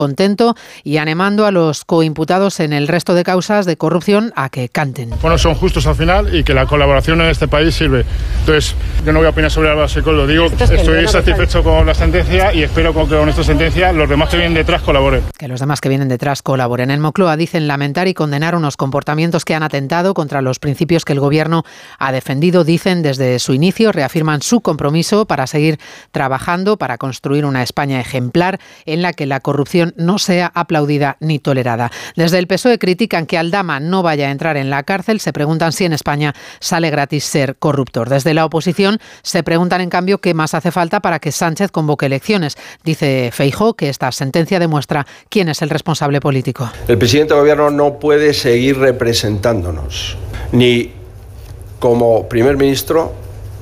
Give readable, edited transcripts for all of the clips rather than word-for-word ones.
contento y animando a los coimputados en el resto de causas de corrupción a que canten. Bueno, son justos al final y que la colaboración en este país sirve. Entonces, yo no voy a opinar sobre Álvaro Secor, lo digo. Estoy satisfecho con la sentencia y espero que con esta sentencia los demás que vienen detrás colaboren. Que los demás que vienen detrás colaboren. En Moncloa dicen lamentar y condenar unos comportamientos que han atentado contra los principios que el Gobierno ha defendido. Dicen desde su inicio, reafirman su compromiso para seguir trabajando para construir una España ejemplar en la que la corrupción no sea aplaudida ni tolerada. Desde el PSOE critican que Aldama no vaya a entrar en la cárcel. Se preguntan si en España sale gratis ser corruptor. Desde la oposición se preguntan, en cambio, qué más hace falta para que Sánchez convoque elecciones. Dice Feijóo que esta sentencia demuestra quién es el responsable político. El presidente del Gobierno no puede seguir representándonos, ni como primer ministro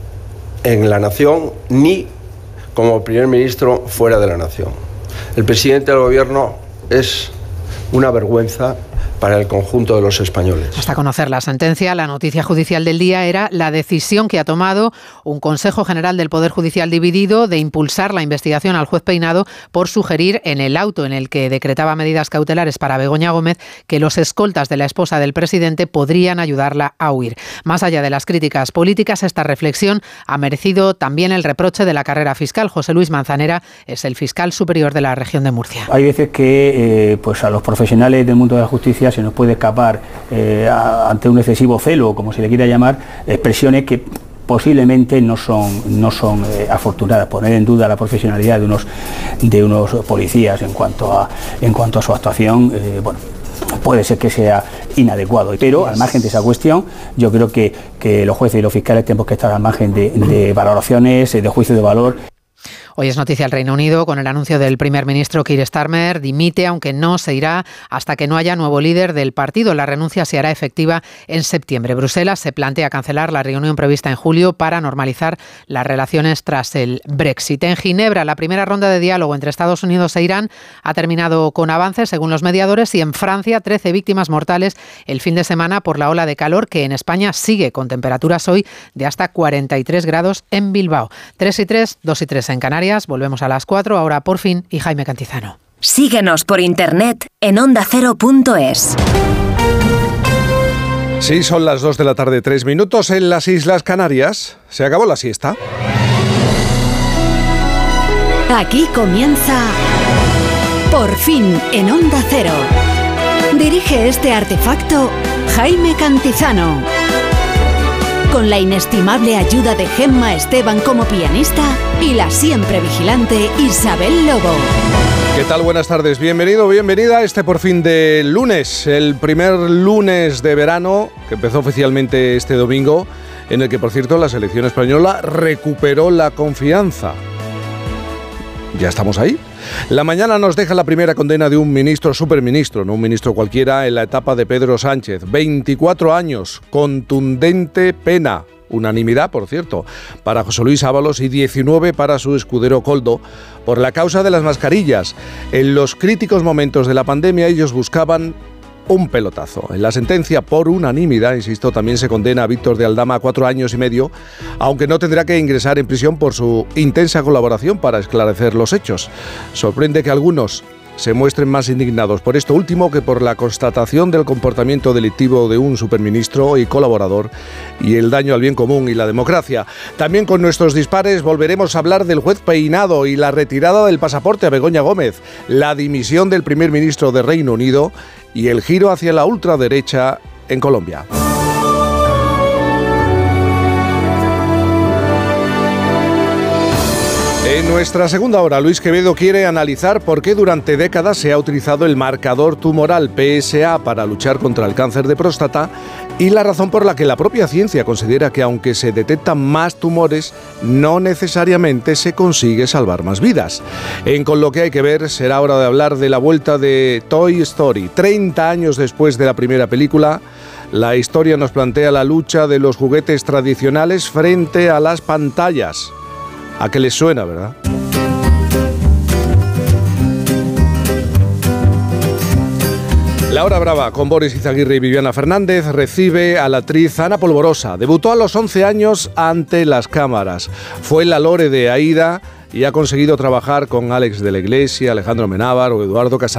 en la nación, ni como primer ministro fuera de la nación. El presidente del Gobierno es una vergüenza para el conjunto de los españoles. Hasta conocer la sentencia, la noticia judicial del día era la decisión que ha tomado un Consejo General del Poder Judicial dividido de impulsar la investigación al juez Peinado por sugerir en el auto en el que decretaba medidas cautelares para Begoña Gómez que los escoltas de la esposa del presidente podrían ayudarla a huir. Más allá de las críticas políticas, esta reflexión ha merecido también el reproche de la carrera fiscal. José Luis Manzanera es el fiscal superior de la región de Murcia. Hay veces que pues a los profesionales del mundo de la justicia se nos puede escapar ante un excesivo celo, como se le quiera llamar, expresiones que posiblemente no son afortunadas. Poner en duda la profesionalidad de unos policías en cuanto a su actuación, puede ser que sea inadecuado, pero al margen de esa cuestión, yo creo que los jueces y los fiscales tenemos que estar al margen de valoraciones, de juicio de valor. Hoy es noticia el Reino Unido con el anuncio del primer ministro Keir Starmer. Dimite, aunque no se irá hasta que no haya nuevo líder del partido. La renuncia se hará efectiva en septiembre. Bruselas se plantea cancelar la reunión prevista en julio para normalizar las relaciones tras el Brexit. En Ginebra, la primera ronda de diálogo entre Estados Unidos e Irán ha terminado con avances, según los mediadores, y en Francia 13 víctimas mortales el fin de semana por la ola de calor que en España sigue con temperaturas hoy de hasta 43 grados en Bilbao. 3 y 3, 2 y 3 en Canarias. Volvemos a las 4, ahora por fin, y Jaime Cantizano. Síguenos por internet en ondacero.es. Sí, son las 2 de la tarde, 3 minutos en las Islas Canarias. Se acabó la siesta. Aquí comienza Por fin en Onda Cero. Dirige este artefacto Jaime Cantizano. Con la inestimable ayuda de Gemma Esteban como pianista y la siempre vigilante Isabel Lobo. ¿Qué tal? Buenas tardes. Bienvenido, bienvenida a este Por fin de lunes, el primer lunes de verano que empezó oficialmente este domingo, en el que, por cierto, la selección española recuperó la confianza. Ya estamos ahí. La mañana nos deja la primera condena de un ministro, superministro, no un ministro cualquiera, en la etapa de Pedro Sánchez. 24 años, contundente pena, unanimidad, por cierto, para José Luis Ábalos y 19 para su escudero Koldo, por la causa de las mascarillas. En los críticos momentos de la pandemia ellos buscaban un pelotazo. En la sentencia por unanimidad, insisto, también se condena a Víctor de Aldama a 4 años y medio, aunque no tendrá que ingresar en prisión por su intensa colaboración para esclarecer los hechos. Sorprende que algunos se muestren más indignados por esto último que por la constatación del comportamiento delictivo de un superministro y colaborador y el daño al bien común y la democracia. También con nuestros dispares volveremos a hablar del juez Peinado y la retirada del pasaporte a Begoña Gómez, la dimisión del primer ministro de Reino Unido y el giro hacia la ultraderecha en Colombia. En nuestra segunda hora, Luis Quevedo quiere analizar por qué durante décadas se ha utilizado el marcador tumoral PSA para luchar contra el cáncer de próstata y la razón por la que la propia ciencia considera que aunque se detectan más tumores, no necesariamente se consigue salvar más vidas. En Con lo que hay que ver, será hora de hablar de la vuelta de Toy Story. 30 años después de la primera película, la historia nos plantea la lucha de los juguetes tradicionales frente a las pantallas. ¿A qué les suena, verdad? La Hora Brava, con Boris Izaguirre y Viviana Fernández, recibe a la actriz Ana Polvorosa. Debutó a los 11 años ante las cámaras. Fue la Lore de Aída y ha conseguido trabajar con Alex de la Iglesia, Alejandro Amenábar o Eduardo Casal.